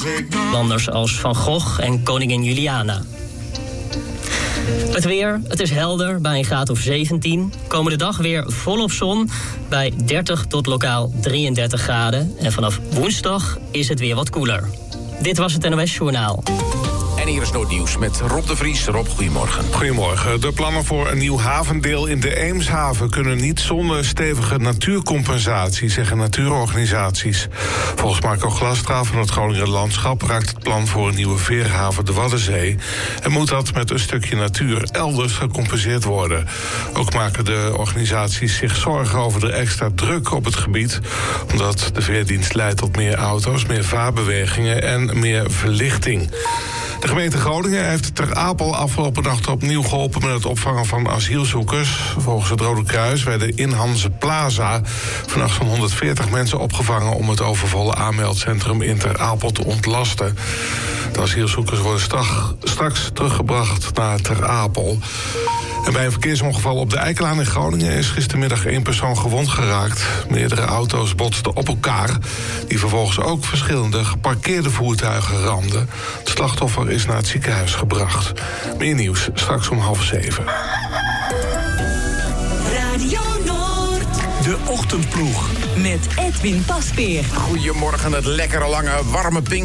Landers als Van Gogh en koningin Juliana. Het weer, het is helder bij een graad of 17. Komende dag weer volop zon bij 30 tot lokaal 33 graden. En vanaf woensdag is het weer wat koeler. Dit was het NOS Journaal. En hier is Noordnieuws met Rob de Vries. Rob, goedemorgen. Goedemorgen. De plannen voor een nieuw havendeel in de Eemshaven kunnen niet zonder stevige natuurcompensatie, zeggen natuurorganisaties. Volgens Marco Glastra van het Groninger Landschap raakt het plan voor een nieuwe veerhaven de Waddenzee en moet dat met een stukje natuur elders gecompenseerd worden. Ook maken de organisaties zich zorgen over de extra druk op het gebied, omdat de veerdienst leidt tot meer auto's, meer vaarbewegingen en meer verlichting. De gemeente Groningen heeft Ter Apel afgelopen nacht opnieuw geholpen met het opvangen van asielzoekers. Volgens het Rode Kruis werden in Hanse Plaza vannacht zo'n 140 mensen opgevangen om het overvolle aanmeldcentrum in Ter Apel te ontlasten. De asielzoekers worden straks teruggebracht naar Ter Apel. En bij een verkeersongeval op de Eikelaan in Groningen is gistermiddag 1 persoon gewond geraakt. Meerdere auto's botsten op elkaar, die vervolgens ook verschillende geparkeerde voertuigen ramden. Het slachtoffer is naar het ziekenhuis gebracht. Meer nieuws straks om 6:30. Radio Noord. De Ochtendploeg. Met Edwin Paspeer. Goedemorgen, het lekkere, lange, warme pink.